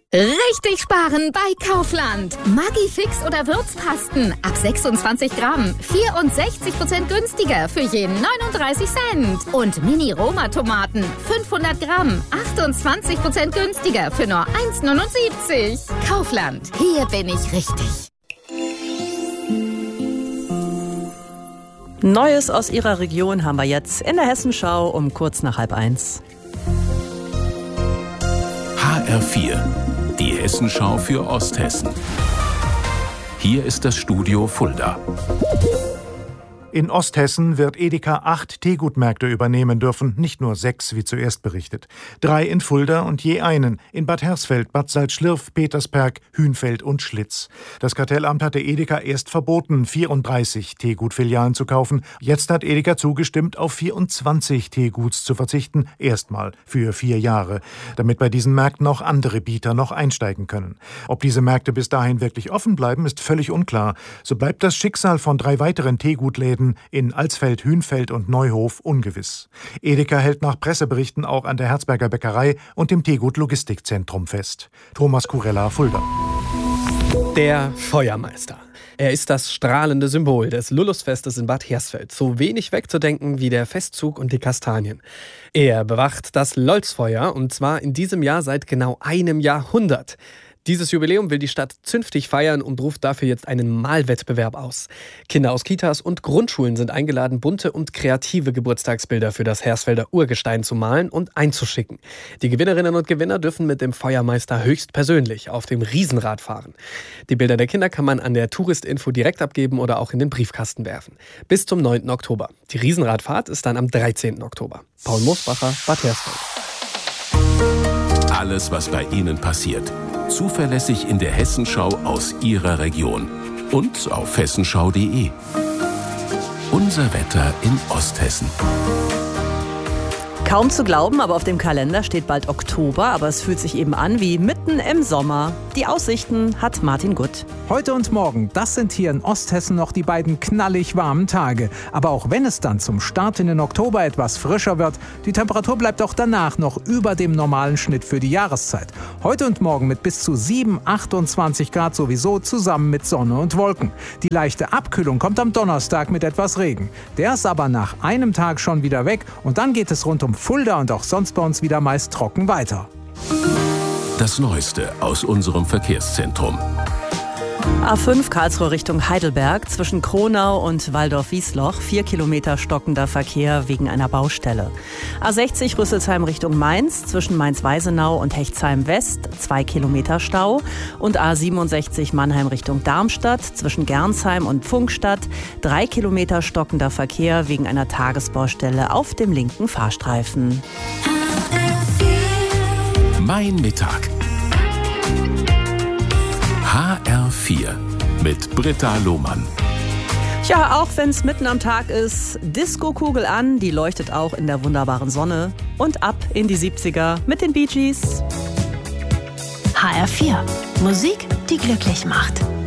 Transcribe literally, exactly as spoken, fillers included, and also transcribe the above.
Richtig sparen bei Kaufland. Maggi-Fix oder Würzpasten ab sechsundzwanzig Gramm. vierundsechzig Prozent günstiger für je neununddreißig Cent. Und Mini-Roma-Tomaten fünfhundert Gramm. achtundzwanzig Prozent günstiger für nur eins Komma neunundsiebzig. Kaufland. Hier bin ich richtig. Neues aus Ihrer Region haben wir jetzt in der Hessenschau um kurz nach halb eins. H R vier, die Hessenschau für Osthessen. Hier ist das Studio Fulda. In Osthessen wird Edeka acht Teegutmärkte übernehmen dürfen, nicht nur sechs, wie zuerst berichtet. Drei in Fulda und je einen in Bad Hersfeld, Bad Salzschlirf, Petersberg, Hünfeld und Schlitz. Das Kartellamt hatte Edeka erst verboten, vierunddreißig Teegutfilialen zu kaufen. Jetzt hat Edeka zugestimmt, auf vierundzwanzig Teeguts zu verzichten, erstmal für vier Jahre, damit bei diesen Märkten auch andere Bieter noch einsteigen können. Ob diese Märkte bis dahin wirklich offen bleiben, ist völlig unklar. So bleibt das Schicksal von drei weiteren Teegutläden in Alsfeld, Hünfeld und Neuhof ungewiss. Edeka hält nach Presseberichten auch an der Herzberger Bäckerei und dem Teegut Logistikzentrum fest. Thomas Kurella, Fulda. Der Feuermeister. Er ist das strahlende Symbol des Lullusfestes in Bad Hersfeld. So wenig wegzudenken wie der Festzug und die Kastanien. Er bewacht das Lolzfeuer und zwar in diesem Jahr seit genau einem Jahrhundert. Dieses Jubiläum will die Stadt zünftig feiern und ruft dafür jetzt einen Malwettbewerb aus. Kinder aus Kitas und Grundschulen sind eingeladen, bunte und kreative Geburtstagsbilder für das Hersfelder Urgestein zu malen und einzuschicken. Die Gewinnerinnen und Gewinner dürfen mit dem Feuermeister höchstpersönlich auf dem Riesenrad fahren. Die Bilder der Kinder kann man an der Touristinfo direkt abgeben oder auch in den Briefkasten werfen. Bis zum neunten Oktober. Die Riesenradfahrt ist dann am dreizehnten Oktober. Paul Moosbacher, Bad Hersfeld. Alles, was bei Ihnen passiert. Zuverlässig in der Hessenschau aus Ihrer Region. Und auf hessenschau punkt de. Unser Wetter in Osthessen. Kaum zu glauben, aber auf dem Kalender steht bald Oktober, aber es fühlt sich eben an wie mitten im Sommer. Die Aussichten hat Martin Gutt. Heute und morgen, das sind hier in Osthessen noch die beiden knallig warmen Tage. Aber auch wenn es dann zum Start in den Oktober etwas frischer wird, die Temperatur bleibt auch danach noch über dem normalen Schnitt für die Jahreszeit. Heute und morgen mit bis zu sieben, achtundzwanzig Grad sowieso zusammen mit Sonne und Wolken. Die leichte Abkühlung kommt am Donnerstag mit etwas Regen. Der ist aber nach einem Tag schon wieder weg und dann geht es rund um Fulda und auch sonst bei uns wieder meist trocken weiter. Das Neueste aus unserem Verkehrszentrum. A fünf Karlsruhe Richtung Heidelberg zwischen Kronau und Waldorf-Wiesloch. Vier Kilometer stockender Verkehr wegen einer Baustelle. A sechzig Rüsselsheim Richtung Mainz zwischen Mainz-Weisenau und Hechtsheim West. Zwei Kilometer Stau. Und A siebenundsechzig Mannheim Richtung Darmstadt zwischen Gernsheim und Pfungstadt. Drei Kilometer stockender Verkehr wegen einer Tagesbaustelle auf dem linken Fahrstreifen. Mein Mittag. H R vier mit Britta Lohmann. Ja, auch wenn es mitten am Tag ist, Disco-Kugel an, die leuchtet auch in der wunderbaren Sonne. Und ab in die siebziger mit den Bee Gees. H R vier. Musik, die glücklich macht.